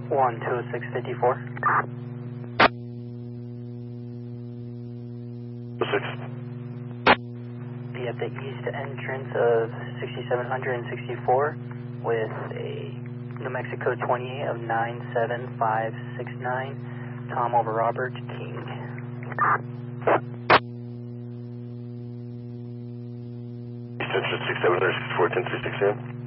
1-206-54. 6. Be at the east entrance of 6700 and 64 with a New Mexico 28 of 97569, Tom over Robert, King. East entrance 6700, 64, 1036 AM.